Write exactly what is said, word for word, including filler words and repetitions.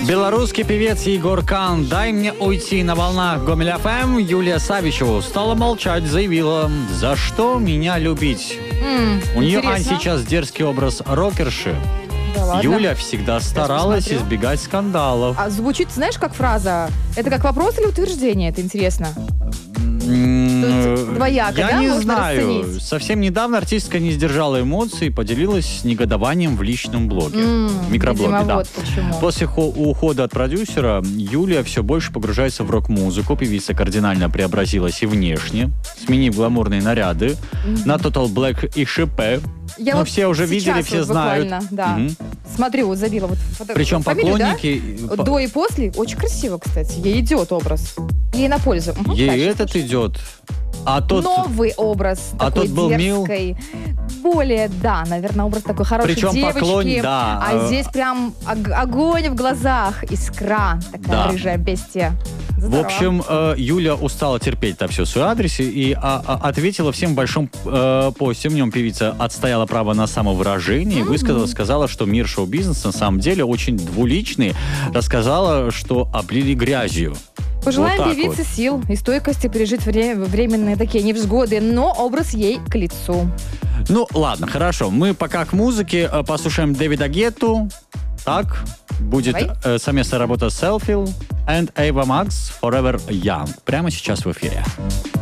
Белорусский певец Егор Канн «Дай мне уйти» на волнах Гомель эф эм. Юлия Савичева стала молчать, заявила: «За что меня любить?» М, У нее, интересно. Ань, сейчас дерзкий образ рокерши. Да ладно. Юля всегда старалась посмотрю. избегать скандалов. А звучит, знаешь, как фраза? Это как вопрос или утверждение? Это интересно. М, есть двояко, Я да, не можно знаю. расценить? Совсем недавно артистка не сдержала эмоций и поделилась негодованием в личном блоге. М, Микроблоге, видимо, да. вот почему. После хо- ухода от продюсера Юлия все больше погружается в рок-музыку. Певица кардинально преобразилась и внешне, сменив гламурные наряды на Total Black и Шипе. Я Ну, вот все уже сейчас видели, все вот знают. буквально, да. Мгм. Смотрю, вот забила вот фото- Причем фамилию, да? поклонники... по- До и после. Очень красиво, кстати. Ей идет образ. Ей на пользу. Мгм, Ей дальше этот слушай. идет. А тот... Новый образ. А такой тот был мил? дерзкой. Более, да, наверное, образ такой хорошей Причем девочки. поклон- да, А э, здесь прям ог- огонь в глазах, искра. Такая Да. рыжая бестия. В Здорово. общем, э, Юля устала терпеть это все в свой адрес и а, а, ответила всем в большом э, посте. В нем певица отстояла право на самовыражение и высказала, сказала, что мир шоу-бизнеса на самом деле очень двуличный. Рассказала, что облили грязью. Пожелаем вот так певице вот. сил и стойкости пережить вре- временные такие невзгоды, но образ ей к лицу. Ну, ладно, хорошо. Мы пока к музыке э, послушаем Дэвида Гетту. Так, будет Давай. э, совместная работа с Selfie and Ava Max Forever Young. Прямо сейчас в эфире.